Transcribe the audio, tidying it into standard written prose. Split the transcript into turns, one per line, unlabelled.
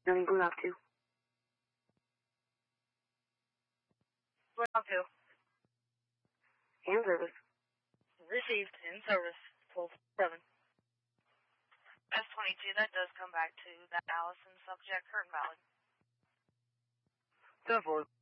Nothing Blue Knock 2.
Blue Knock 2.
In service.
Received. In service. 12-7. S-22, that does come back to that Allison subject, Curtin Valley.
10-4.